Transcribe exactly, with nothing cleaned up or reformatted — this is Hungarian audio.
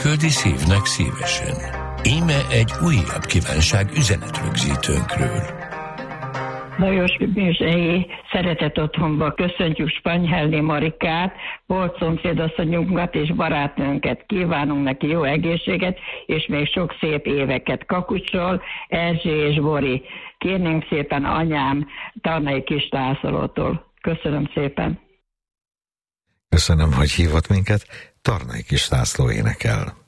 külföldi szívnek szívesen. Íme egy újabb kívánság üzenetrögzítőnkről. Lajos Műzsei Szeretet Otthonba köszöntjük Spanyhelné Marikát, volt szomszédasszonyunkat és barátnőnket. Kívánunk neki jó egészséget, és még sok szép éveket. Kakucsol, Erzsé és Bori. Kérnénk szépen anyám Tarnai Kis Lászlótól. Köszönöm szépen. Köszönöm, hogy hívott minket. Tarnai Kis László énekel.